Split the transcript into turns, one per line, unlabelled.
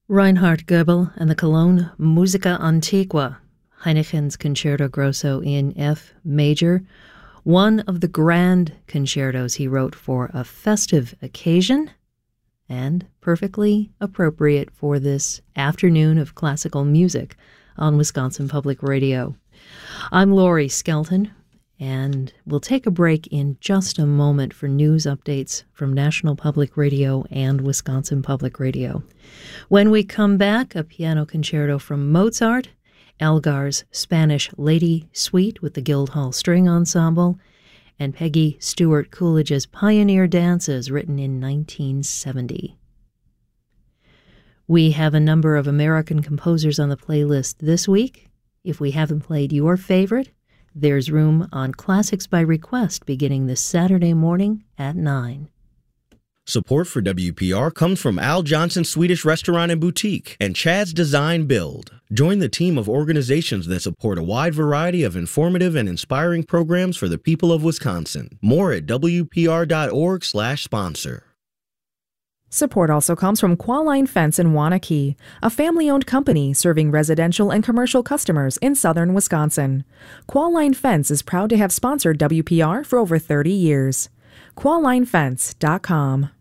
Reinhard Goebel and the Cologne Musica Antiqua, Heineken's Concerto Grosso in F major, one of the grand concertos he wrote for a festive occasion, and perfectly appropriate for this afternoon of classical music on Wisconsin Public Radio. I'm Lori Skelton, and we'll take a break in just a moment for news updates from National Public Radio and Wisconsin Public Radio. When we come back, a piano concerto from Mozart, Elgar's Spanish Lady Suite with the Guildhall String Ensemble, and Peggy Stewart Coolidge's Pioneer Dances, written in 1970. We have a number of American composers on the playlist this week. If we haven't played your favorite, there's room on Classics by Request beginning this Saturday morning at 9.
Support for WPR comes from Al Johnson Swedish Restaurant and Boutique and Chad's Design Build. Join the team of organizations that support a wide variety of informative and inspiring programs for the people of Wisconsin. More at WPR.org/sponsor.
Support also comes from Qualline Fence in Waunakee, a family-owned company serving residential and commercial customers in southern Wisconsin. Qualline Fence is proud to have sponsored WPR for over 30 years. QuallineFence.com.